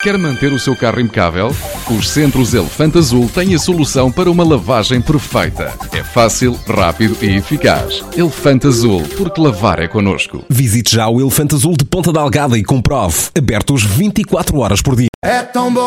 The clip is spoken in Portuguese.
Quer manter o seu carro impecável? Os Centros Elefante Azul têm a solução para uma lavagem perfeita. É fácil, rápido e eficaz. Elefante Azul, porque lavar é connosco. Visite já o Elefante Azul de Ponta Delgada e comprove. Abertos 24 horas por dia. É tão bom.